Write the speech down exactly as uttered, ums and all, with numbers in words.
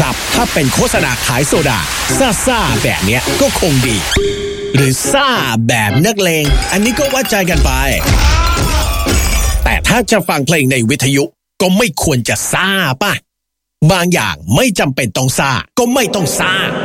ครับถ้าเป็นโฆษณาขายโซดาซ่าๆแบบเนี้ยก็คงดีหรือซ่าแบบนักเลงอันนี้ก็ว่าใจกันไปแต่ถ้าจะฟังเพลงในวิทยุก็ไม่ควรจะซ่าป่ะบางอย่างไม่จำเป็นต้องซ่าก็ไม่ต้องซ่า